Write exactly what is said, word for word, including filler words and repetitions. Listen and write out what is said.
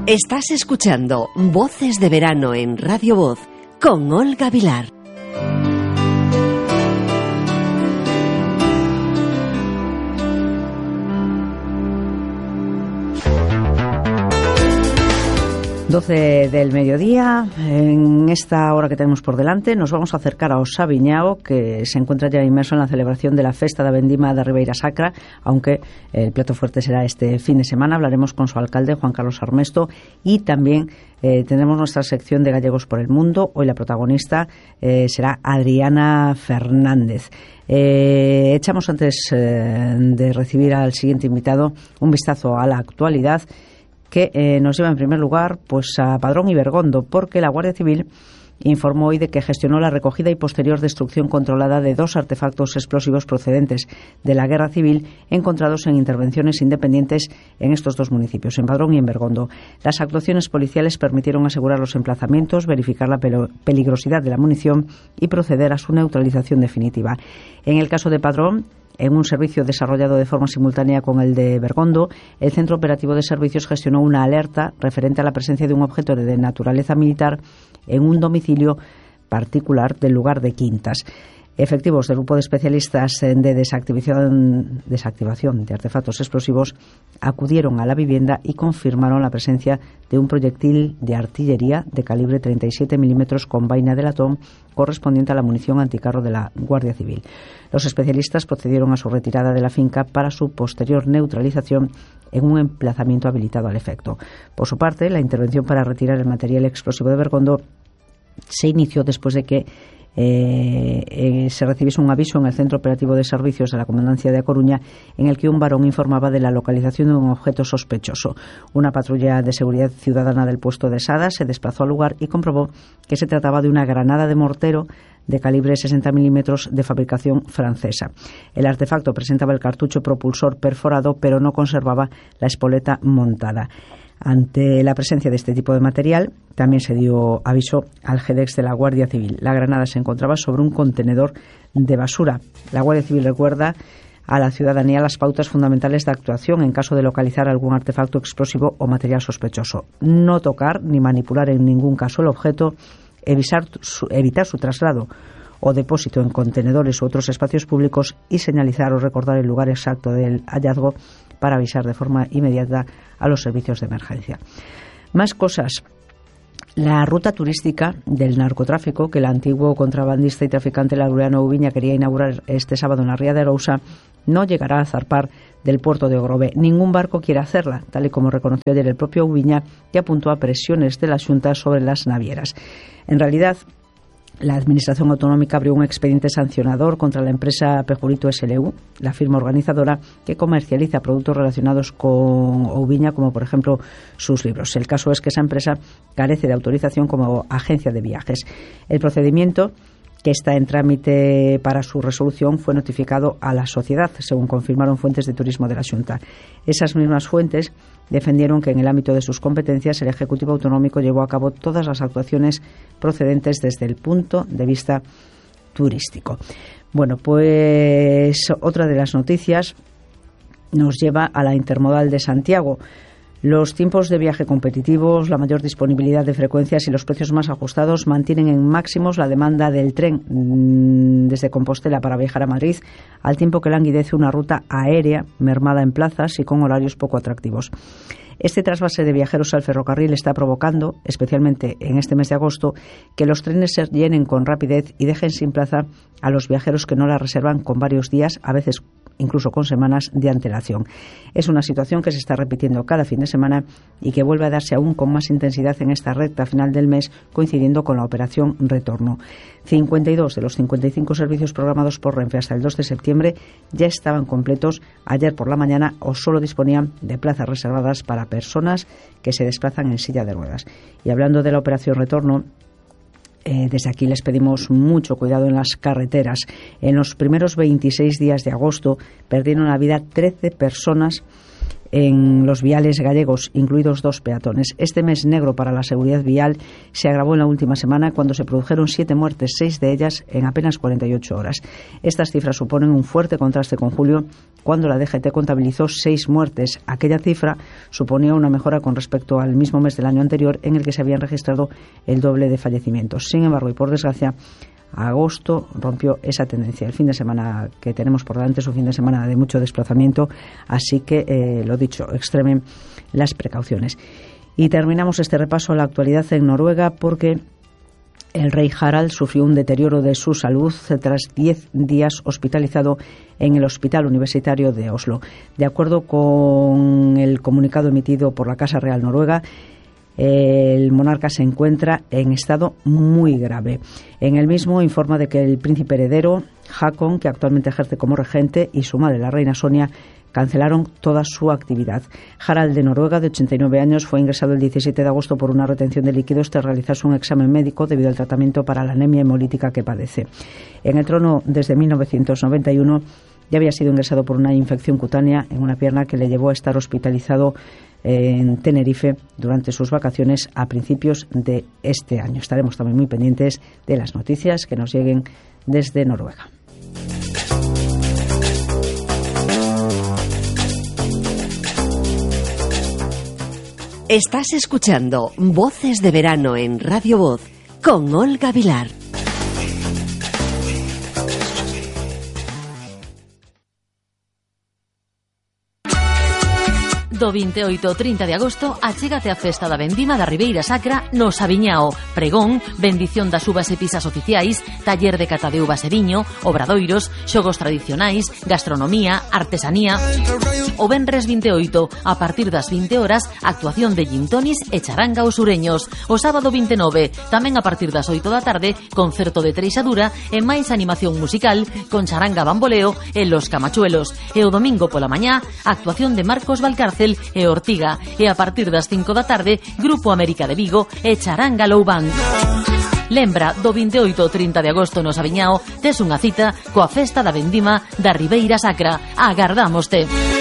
Estás escuchando Voces de Verano en Radio Voz con Olga Vilar. doce del mediodía, en esta hora que tenemos por delante, nos vamos a acercar a Osaviñao, que se encuentra ya inmerso en la celebración de la Festa da Vendima da Ribeira Sacra, aunque el plato fuerte será este fin de semana. Hablaremos con su alcalde, Juan Carlos Armesto, y también eh, tendremos nuestra sección de Gallegos por el Mundo. Hoy la protagonista eh, será Adriana Fernández. Eh, echamos antes eh, de recibir al siguiente invitado un vistazo a la actualidad, que eh, nos lleva en primer lugar pues a Padrón y Bergondo, porque la Guardia Civil informó hoy de que gestionó la recogida y posterior destrucción controlada de dos artefactos explosivos procedentes de la Guerra Civil encontrados en intervenciones independientes en estos dos municipios, en Padrón y en Bergondo. Las actuaciones policiales permitieron asegurar los emplazamientos, verificar la peligrosidad de la munición y proceder a su neutralización definitiva. En el caso de Padrón, en un servicio desarrollado de forma simultánea con el de Bergondo, el Centro Operativo de Servicios gestionó una alerta referente a la presencia de un objeto de naturaleza militar en un domicilio particular del lugar de Quintas. Efectivos del Grupo de Especialistas de desactivación, desactivación de artefactos explosivos acudieron a la vivienda y confirmaron la presencia de un proyectil de artillería de calibre treinta y siete milímetros con vaina de latón correspondiente a la munición anticarro de la Guardia Civil. Los especialistas procedieron a su retirada de la finca para su posterior neutralización en un emplazamiento habilitado al efecto. Por su parte, la intervención para retirar el material explosivo de Bergondo se inició después de que Eh, eh, se recibiese un aviso en el Centro Operativo de Servicios de la Comandancia de A Coruña en el que un varón informaba de la localización de un objeto sospechoso. Una patrulla de seguridad ciudadana del puesto de Sada se desplazó al lugar y comprobó que se trataba de una granada de mortero de calibre sesenta milímetros de fabricación francesa. El artefacto presentaba el cartucho propulsor perforado, pero no conservaba la espoleta montada. Ante la presencia de este tipo de material, también se dio aviso al G D E X de la Guardia Civil. La granada se encontraba sobre un contenedor de basura. La Guardia Civil recuerda a la ciudadanía las pautas fundamentales de actuación en caso de localizar algún artefacto explosivo o material sospechoso. No tocar ni manipular en ningún caso el objeto, evitar su, evitar su traslado o depósito en contenedores u otros espacios públicos y señalizar o recordar el lugar exacto del hallazgo para avisar de forma inmediata a los servicios de emergencia. Más cosas. La ruta turística del narcotráfico que el antiguo contrabandista y traficante Laureano Ubiña quería inaugurar este sábado en la Ría de Arousa no llegará a zarpar del puerto de Ogrove. Ningún barco quiere hacerla, tal y como reconoció ayer el propio Ubiña, que apuntó a presiones de la Xunta sobre las navieras. En realidad, la Administración Autonómica abrió un expediente sancionador contra la empresa Pejurito S L U, la firma organizadora que comercializa productos relacionados con Ubiña, como por ejemplo sus libros. El caso es que esa empresa carece de autorización como agencia de viajes. El procedimiento, que está en trámite para su resolución, fue notificado a la sociedad, según confirmaron fuentes de turismo de la Xunta. Esas mismas fuentes defendieron que en el ámbito de sus competencias el Ejecutivo Autonómico llevó a cabo todas las actuaciones procedentes desde el punto de vista turístico. Bueno, pues otra de las noticias nos lleva a la Intermodal de Santiago. Los tiempos de viaje competitivos, la mayor disponibilidad de frecuencias y los precios más ajustados mantienen en máximos la demanda del tren desde Compostela para viajar a Madrid, al tiempo que languidece una ruta aérea mermada en plazas y con horarios poco atractivos. Este trasvase de viajeros al ferrocarril está provocando, especialmente en este mes de agosto, que los trenes se llenen con rapidez y dejen sin plaza a los viajeros que no la reservan con varios días, a veces incluso con semanas de antelación. Es una situación que se está repitiendo cada fin de semana y que vuelve a darse aún con más intensidad en esta recta final del mes, coincidiendo con la operación Retorno. cincuenta y dos de los cincuenta y cinco servicios programados por Renfe hasta el dos de septiembre ya estaban completos ayer por la mañana o solo disponían de plazas reservadas para personas que se desplazan en silla de ruedas. Y hablando de la operación Retorno, Eh, desde aquí les pedimos mucho cuidado en las carreteras. En los primeros veintiséis días de agosto perdieron la vida trece personas en los viales gallegos, incluidos dos peatones. Este mes negro para la seguridad vial se agravó en la última semana cuando se produjeron siete muertes, seis de ellas en apenas cuarenta y ocho horas. Estas cifras suponen un fuerte contraste con julio, cuando la D G T contabilizó seis muertes. Aquella cifra suponía una mejora con respecto al mismo mes del año anterior, en el que se habían registrado el doble de fallecimientos. Sin embargo, y por desgracia, agosto rompió esa tendencia. El fin de semana que tenemos por delante es un fin de semana de mucho desplazamiento, así que, eh, lo dicho, extremen las precauciones. Y terminamos este repaso a la actualidad en Noruega porque el rey Harald sufrió un deterioro de su salud tras diez días hospitalizado en el Hospital Universitario de Oslo. De acuerdo con el comunicado emitido por la Casa Real Noruega, el monarca se encuentra en estado muy grave. En el mismo informa de que el príncipe heredero, Haakon, que actualmente ejerce como regente, y su madre, la reina Sonia, cancelaron toda su actividad. Harald de Noruega, de ochenta y nueve años, fue ingresado el diecisiete de agosto por una retención de líquidos tras realizarse un examen médico debido al tratamiento para la anemia hemolítica que padece. En el trono desde mil novecientos noventa y uno ya había sido ingresado por una infección cutánea en una pierna que le llevó a estar hospitalizado en Tenerife durante sus vacaciones a principios de este año. Estaremos también muy pendientes de las noticias que nos lleguen desde Noruega. Estás escuchando Voces de Verano en Radio Voz con Olga Vilar. Do veintiocho ao trinta de agosto achégate a festa da vendima da Ribeira Sacra no Sabiñao. Pregón, bendición das uvas e pisas oficiais, taller de cata de uvas e viño, obradoiros, xogos tradicionais, gastronomía, artesanía. O venres veintiocho, a partir das vinte horas, actuación de gin tonis e charanga aos sureños. O sábado veintinueve, tamén a partir das oito da tarde, concerto de treixadura e máis animación musical con charanga bamboleo e los camachuelos. E o domingo pola mañá, actuación de Marcos Valcárcel e Ortiga, e a partir das cinco da tarde, Grupo América de Vigo e Charanga Low Band. Lembra, do veintiocho ao trinta de agosto no Sabiñao tes unha cita coa festa da vendima da Ribeira Sacra. Agardámoste.